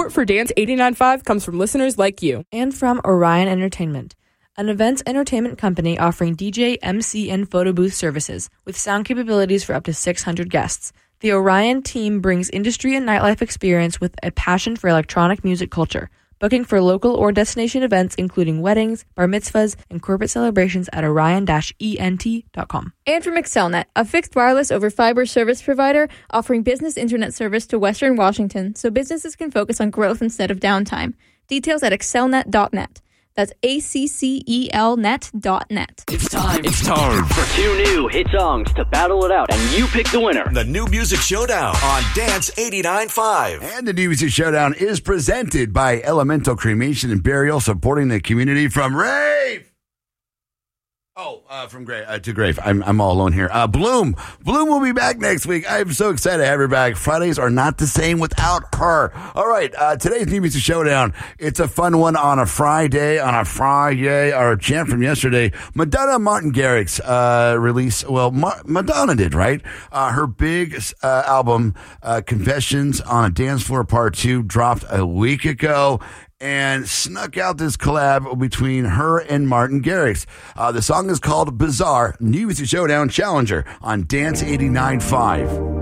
Support for Dance 89.5 comes from listeners like you. And from Orion Entertainment, an events entertainment company offering DJ, MC, and photo booth services with sound capabilities for up to 600 guests. The Orion team brings industry and nightlife experience with a passion for electronic music culture. Booking for local or destination events including weddings, bar mitzvahs, and corporate celebrations at orion-ent.com. And from Xcelnet, a fixed wireless over fiber service provider offering business internet service to Western Washington so businesses can focus on growth instead of downtime. Details at xcelnet.net. That's ACCELnet.net. It's time for 2 new hit songs to battle it out, and you pick the winner. The New Music Showdown on Dance 89.5. And the New Music Showdown is presented by Elemental Cremation and Burial, supporting the community from Rave. From Grave to Grave. I'm all alone here. Bloom will be back next week. I'm so excited to have her back. Fridays are not the same without her. All right, today's New Music Showdown. It's a fun one on a Friday. Our champ from yesterday, Madonna Martin Garrix released. Well, Madonna did, right? Her big album, Confessions on a Dance Floor Part 2, dropped a week ago and snuck out this collab between her and Martin Garrix. The song is called Bizarre. New Music Showdown Challenger on Dance 89.5.